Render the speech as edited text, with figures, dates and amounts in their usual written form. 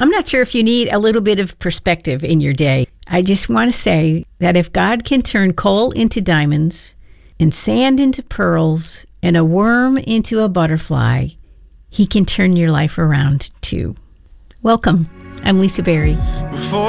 I'm not sure if you need a little bit of perspective in your day. I just want to say that if God can turn coal into diamonds and sand into pearls and a worm into a butterfly, he can turn your life around too. Welcome. I'm Lisa Berry. Before